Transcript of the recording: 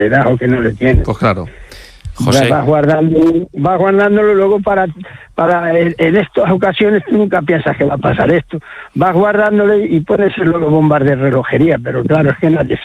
da o que no le tiene. Pues claro. José. Vas guardándolo luego para en estas ocasiones tú nunca piensas que va a pasar esto. Vas guardándolo y puede ser luego bombas de relojería, pero claro, es que nadie